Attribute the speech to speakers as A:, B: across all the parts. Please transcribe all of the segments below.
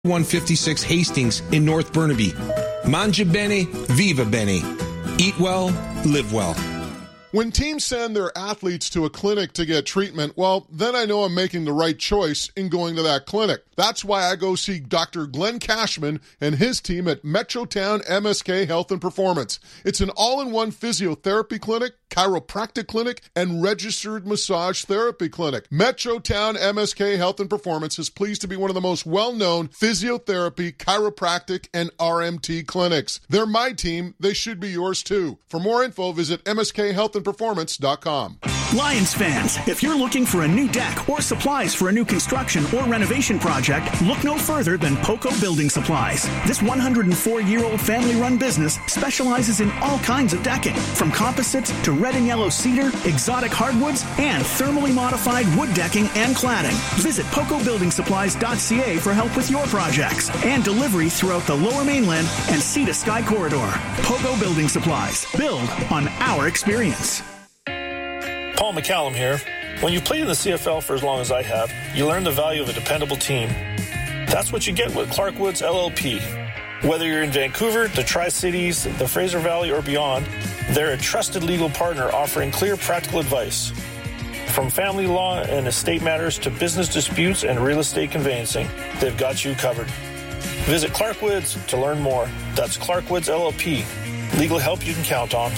A: 156 Hastings in North Burnaby. Mangia bene, viva bene. Eat well, live well.
B: When teams send their athletes to a clinic to get treatment, well, then I know I'm making the right choice in going to that clinic. That's why I go see Dr. Glenn Cashman and his team at Metrotown MSK Health and Performance. It's an all-in-one physiotherapy clinic, chiropractic clinic, and registered massage therapy clinic. Metrotown MSK Health and Performance is pleased to be one of the most well-known physiotherapy, chiropractic, and RMT clinics. They're my team. They should be yours too. For more info, visit mskhealthandperformance.com.
C: Lions fans, if you're looking for a new deck or supplies for a new construction or renovation project, look no further than Poco Building Supplies. This 104-year-old family-run business specializes in all kinds of decking, from composites to red and yellow cedar, exotic hardwoods, and thermally modified wood decking and cladding. Visit PocoBuildingSupplies.ca for help with your projects and delivery throughout the Lower Mainland and Sea to Sky corridor. Poco Building Supplies. Build on our experience.
D: Paul McCallum here. When you played in the CFL for as long as I have, you learn the value of a dependable team. That's what you get with Clark Woods LLP. Whether you're in Vancouver, the Tri-Cities, the Fraser Valley, or beyond, they're a trusted legal partner offering clear, practical advice. From family law and estate matters to business disputes and real estate conveyancing, they've got you covered. Visit Clark Woods to learn more. That's Clark Woods LLP. Legal help you can count on.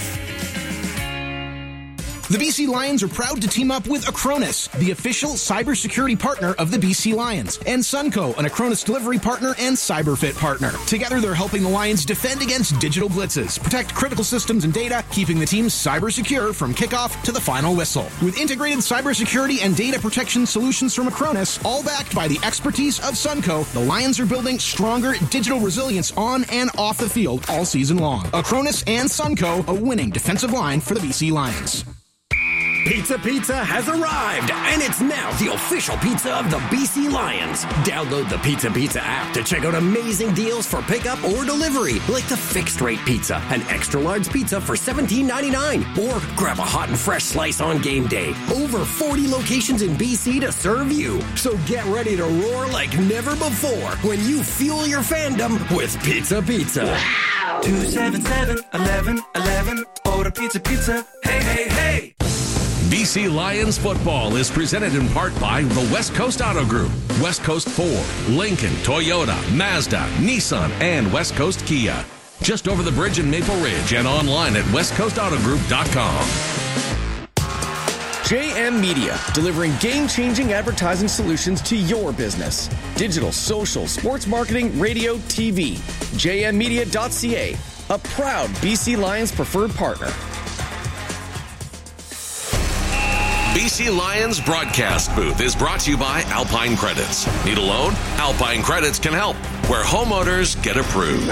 E: The BC Lions are proud to team up with Acronis, the official cybersecurity partner of the BC Lions, and Sunco, an Acronis delivery partner and CyberFit partner. Together, they're helping the Lions defend against digital blitzes, protect critical systems and data, keeping the team cyber secure from kickoff to the final whistle. With integrated cybersecurity and data protection solutions from Acronis, all backed by the expertise of Sunco, the Lions are building stronger digital resilience on and off the field all season long. Acronis and Sunco, a winning defensive line for the BC Lions.
F: Pizza Pizza has arrived, and it's now the official pizza of the BC Lions. Download the Pizza Pizza app to check out amazing deals for pickup or delivery, like the fixed rate pizza, an extra large pizza for $17.99, or grab a hot and fresh slice on game day. Over 40 locations in BC to serve you. So get ready to roar like never before when you fuel your fandom with Pizza Pizza.
G: Wow. 277-1111. Order Pizza Pizza. Hey, hey, hey.
H: BC Lions football is presented in part by the West Coast Auto Group, West Coast Ford, Lincoln, Toyota, Mazda, Nissan, and West Coast Kia. Just over the bridge in Maple Ridge and online at westcoastautogroup.com.
I: JM Media, delivering game-changing advertising solutions to your business. Digital, social, sports marketing, radio, TV. jmmedia.ca, a proud BC Lions preferred partner.
H: BC Lions broadcast booth is brought to you by Alpine Credits. Need a loan? Alpine Credits can help, where homeowners get approved.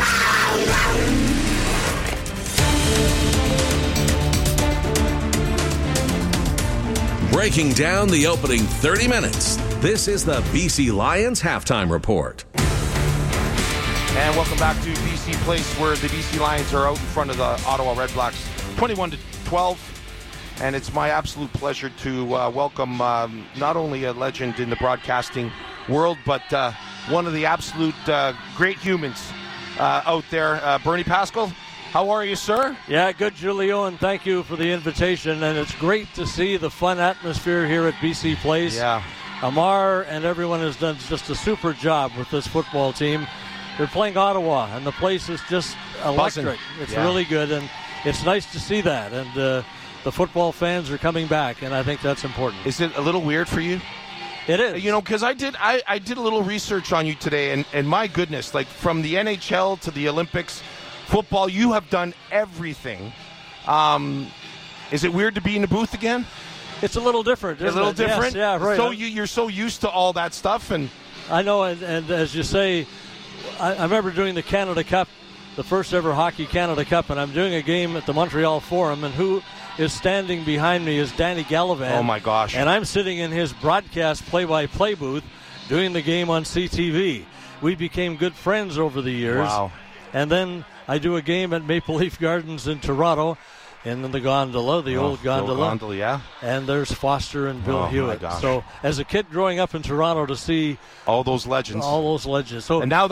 H: Breaking down the opening 30 minutes, this is the BC Lions Halftime Report.
J: And welcome back to BC Place, where the BC Lions are out in front of the Ottawa Redblacks, 21-12. And it's my absolute pleasure to welcome not only a legend in the broadcasting world, but one of the absolute great humans out there, Bernie Pascal. How are you, sir?
K: Yeah, good, Julio, and thank you for the invitation. And it's great to see the fun atmosphere here at BC Place.
J: Yeah.
K: Amar and everyone has done just a super job with this football team. They're playing Ottawa, and the place is just electric.
J: Buzzing.
K: It's really good, and it's nice to see that. And the football fans are coming back, and I think that's important.
J: Is it a little weird for you?
K: It is.
J: You know, because I did a little research on you today, and my goodness, like from the NHL to the Olympics, football, you have done everything. Is it weird to be in the booth again?
K: It's a little different, isn't it?
J: A little different?
K: Yes, yeah, right.
J: So you're so used to all that stuff. And
K: I know, and as you say, I remember doing the Canada Cup, the first ever Hockey Canada Cup, and I'm doing a game at the Montreal Forum, and who is standing behind me is Danny Gallivan.
J: Oh, my gosh.
K: And I'm sitting in his broadcast play-by-play booth doing the game on CTV. We became good friends over the years.
J: Wow.
K: And then I do a game at Maple Leaf Gardens in Toronto. in the gondola, the old gondola.
J: Yeah.
K: And there's Foster and Bill Hewitt.
J: My gosh.
K: So as a kid growing up in Toronto to see
J: all those legends.
K: So
J: and now